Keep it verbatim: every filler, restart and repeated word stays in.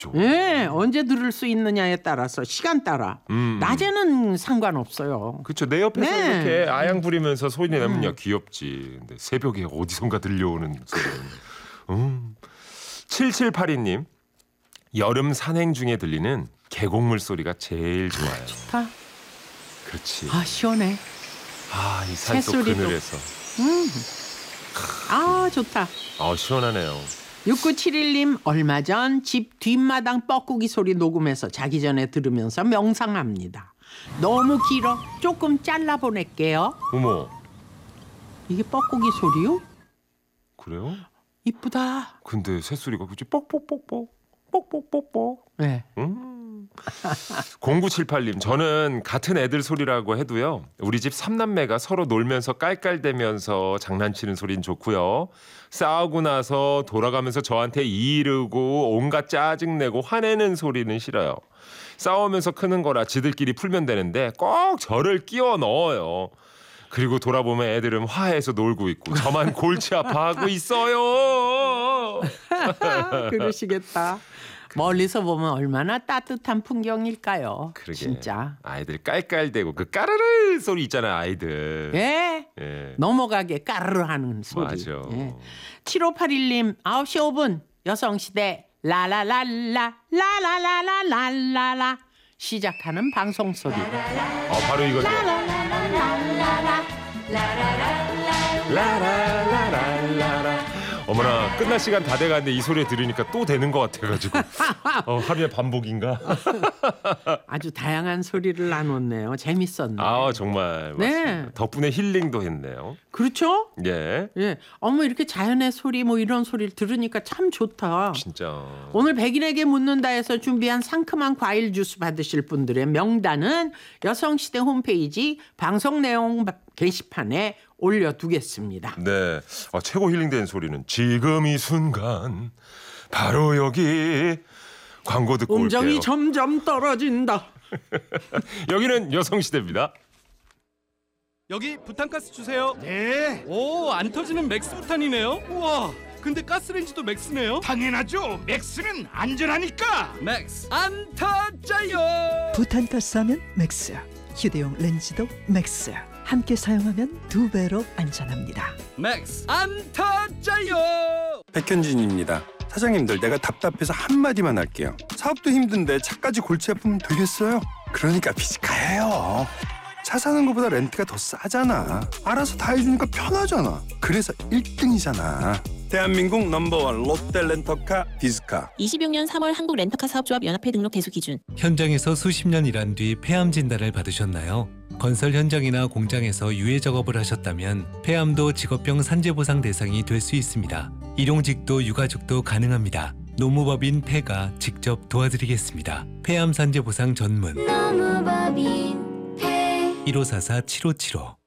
예, 언제 들을 수 있느냐에 따라서 시간 따라 음. 낮에는 상관없어요. 그렇죠. 내 옆에서 네. 이렇게 아양 부리면서 소리 내면 야 귀엽지. 근데 새벽에 어디선가 들려오는 소리는. 음. 칠칠팔이 님. 여름 산행 중에 들리는 계곡물 소리가 제일 좋아요. 좋다. 그렇지. 아 시원해. 아, 이 산속 새소리도. 그늘에서. 음. 아 좋다. 아, 시원하네요. 육구칠일 님 얼마 전 집 뒷마당 뻐꾸기 소리 녹음해서 자기 전에 들으면서 명상합니다. 너무 길어. 조금 잘라 보낼게요. 어머, 이게 뻐꾸기 소리요? 그래요? 이쁘다. 근데 새소리가 그치 뻑뻑뻑뻑 뻑뻑뻑뻑. 네. 음. 공구칠팔 님 저는 같은 애들 소리라고 해도요 우리 집 삼남매가 서로 놀면서 깔깔대면서 장난치는 소린 좋고요 싸우고 나서 돌아가면서 저한테 이르고 온갖 짜증내고 화내는 소리는 싫어요. 싸우면서 크는 거라 지들끼리 풀면 되는데 꼭 저를 끼워 넣어요. 그리고 돌아보면 애들은 화해해서 놀고 있고 저만 골치 아파하고 있어요. 그러시겠다. 멀리서 보면 얼마나 따뜻한 풍경일까요? 그러게. 진짜. 아이들 깔깔대고 그 까르르 소리 있잖아요, 아이들. 예. 예. 넘어가게 까르르 하는 소리. 맞아. 예. 칠오팔일 님 아홉 시 오 분 여성시대 라라랄라 라라라라라라라 시작하는 방송 소리. 어, 바로 이거죠. 라라라라라라. 어머나 끝날 시간 다 돼가는데 이 소리 들으니까 또 되는 것 같아가지고 어, 하루에 반복인가? 아주 다양한 소리를 나눴네요. 재밌었네. 아 정말 네. 맞습니다. 덕분에 힐링도 했네요. 그렇죠? 예, 예. 어머 이렇게 자연의 소리 뭐 이런 소리를 들으니까 참 좋다. 진짜. 오늘 백인에게 묻는다에서 준비한 상큼한 과일 주스 받으실 분들의 명단은 여성시대 홈페이지 방송 내용 게시판에 올려두겠습니다. 네, 아, 최고 힐링된 소리는 지금 이 순간 바로 여기. 광고 듣고 음정이 올게요. 점점 떨어진다. 여기는 여성시대입니다. 여기 부탄가스 주세요. 네. 오, 안 터지는 맥스 부탄이네요. 우와, 근데 가스레인지도 맥스네요. 당연하죠. 맥스는 안전하니까. 맥스 안 터져요. 부탄가스 하면 맥스, 휴대용 렌즈도 맥스. 함께 사용하면 두 배로 안전합니다. 맥스 안 터져요. 백현진입니다. 사장님들 내가 답답해서 한마디만 할게요. 사업도 힘든데 차까지 골치 아프면 되겠어요? 그러니까 비즈카예요. 차 사는 것보다 렌트가 더 싸잖아. 알아서 다 해주니까 편하잖아. 그래서 일 등이잖아. 대한민국 넘버원 롯데 렌터카 비즈카. 이십육 년 삼월 한국 렌터카 사업조합 연합회 등록 대수 기준. 현장에서 수십 년 일한 뒤 폐암 진단을 받으셨나요? 건설 현장이나 공장에서 유해 작업을 하셨다면 폐암도 직업병 산재보상 대상이 될 수 있습니다. 일용직도 유가족도 가능합니다. 노무법인 폐가 직접 도와드리겠습니다. 폐암 산재보상 전문 노무법인 폐 일오사사 칠오칠오